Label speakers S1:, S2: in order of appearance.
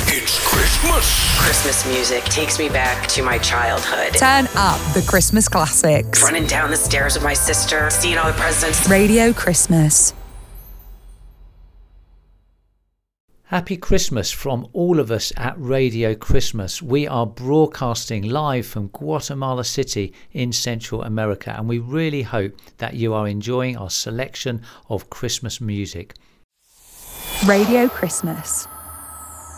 S1: It's Christmas.
S2: Christmas music takes me back to my childhood.
S3: Turn up the Christmas classics.
S2: Running down the stairs with my sister, seeing all the presents.
S3: Radio Christmas.
S4: Happy Christmas from all of us at Radio Christmas. We are broadcasting live from Guatemala City in Central America, and we really hope that you are enjoying our selection of Christmas music.
S3: Radio Christmas.